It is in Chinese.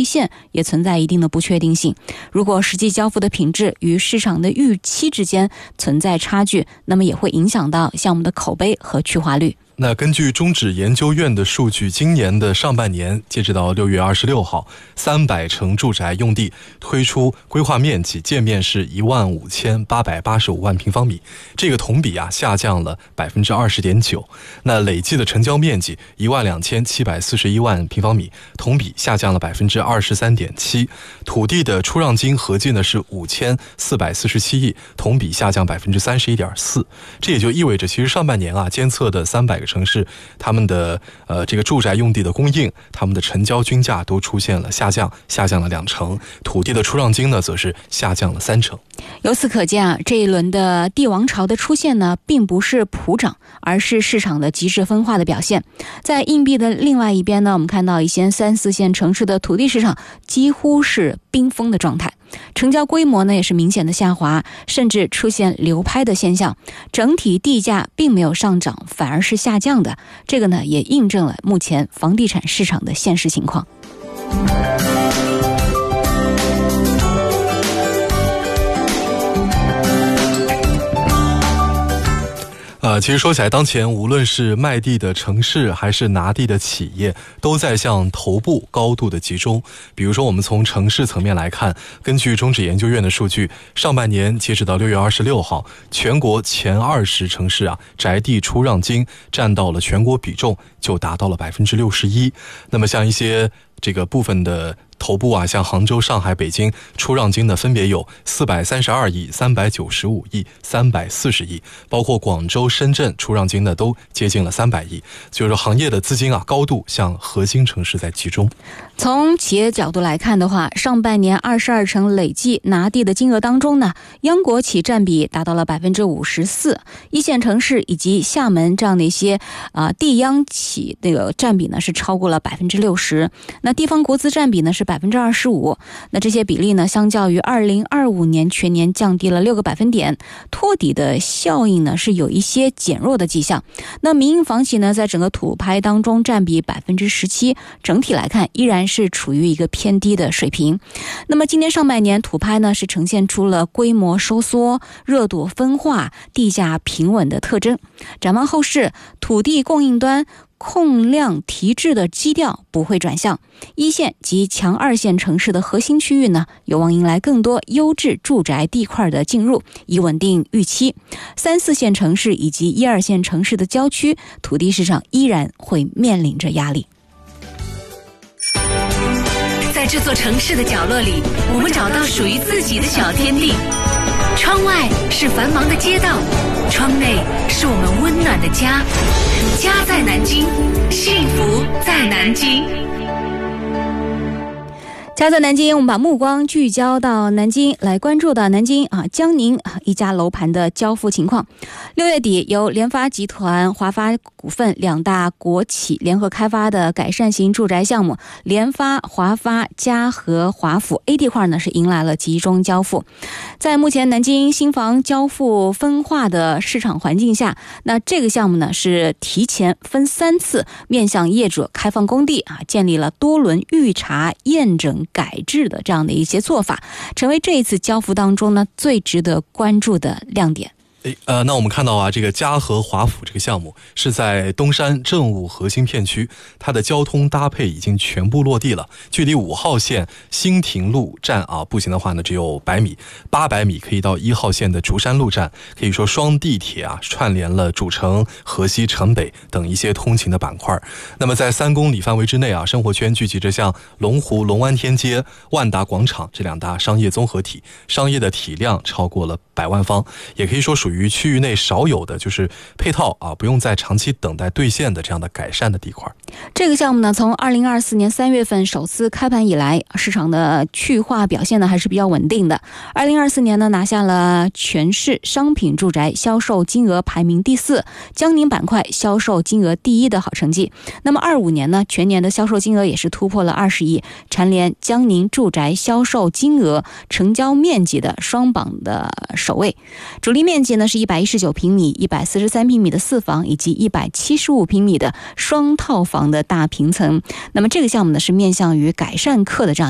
兑现也存在一定的不确定性。如果实际交付的品质与市场的预期之间存在差距，那么也会影响到项目的口碑和去化率。 那根据中指研究院的数据，今年的上半年截止到6月26号，300城住宅用地推出规划面积建面是15885万平方米，这个同比下降了 20.9%。那累计的成交面积12741万平方米，同比下降了 23.7%。土地的出让金合计呢是5447亿，同比下降 31.4%。这也就意味着，其实上半年监测的300个城市，他们的这个住宅用地的供应，他们的成交均价都出现了下降了2成，土地的出让金呢则是下降了3成。 由此可见这一轮的地王潮的出现呢，并不是普涨，而是市场的极致分化的表现。在硬币的另外一边呢，我们看到一些3、4线城市的土地市场几乎是冰封的状态，成交规模呢也是明显的下滑，甚至出现流拍的现象，整体地价并没有上涨，反而是下降的。这个呢也印证了目前房地产市场的现实情况。 其实说起来，当前无论是卖地的城市还是拿地的企业，都在向头部高度的集中。比如说我们从城市层面来看，根据中指研究院的数据，上半年截止到6月26号，全国前20城市宅地出让金占到了全国比重就达到了 61%。 那么像一些这个部分的头部像杭州、上海、北京出让金呢分别有432亿、395亿、340亿，包括广州、深圳出让金呢都接近了300亿，就是说行业的资金高度向核心城市在集中。 从企业角度来看的话，上半年22城累计拿地的金额当中呢，央国企占比达到了 54%， 一线城市以及厦门这样的一些地央企这个占比呢是超过了 60%， 那地方国资占比呢是 25%， 那这些比例呢相较于2025年全年降低了6个百分点，托底的效应呢是有一些减弱的迹象。那民营房企呢在整个土拍当中占比 17%， 整体来看依然是处于一个偏低的水平。那么今年上半年土拍呢是呈现出了规模收缩、热度分化、地价平稳的特征。展望后市，土地供应端控量提质的基调不会转向，一线及强2线城市的核心区域呢，有望迎来更多优质住宅地块的进入，以稳定预期。3、4线城市以及1、2线城市的郊区，土地市场依然会面临着压力。 在这座城市的角落里，我们找到属于自己的小天地。窗外是繁忙的街道，窗内是我们温暖的家。家在南京，幸福在南京。 家在南京，我们把目光聚焦到南京，来关注到南京江宁一家楼盘的交付情况。6月底，由联发集团、华发股份2大国企联合开发的改善型住宅项目联发、华发、嘉禾、华府 A 地块呢是迎来了集中交付。在目前南京新房交付分化的市场环境下，那这个项目呢是提前分3次面向业主开放工地建立了多轮预查、验证、改制的这样的一些做法，成为这一次交付当中呢最值得关注的亮点。 那我们看到这个嘉禾华府这个项目是在东山政务核心片区，它的交通搭配已经全部落地了。距离5号线新亭路站步行的话呢只有100米，800米可以到1号线的竹山路站，可以说双地铁串联了主城、河西、城北等一些通勤的板块。那么在3公里范围之内生活圈聚集着像龙湖、龙湾天街、万达广场这2大商业综合体，商业的体量超过了100万方，也可以说属于区域内少有的就是配套不用再长期等待兑现的这样的改善的地块。 这个项目呢，从2024年3月份首次开盘以来，市场的去化表现呢还是比较稳定的。2024年呢拿下了全市商品住宅销售金额排名第4，江宁板块销售金额第1的好成绩。那么25年呢，全年的销售金额也是突破了20亿，蝉联江宁住宅销售金额、成交面积的双榜的首位。主力面积呢是119平米、143平米的4房以及175平米的双套房的大平层。那么这个项目呢是面向于改善客的这样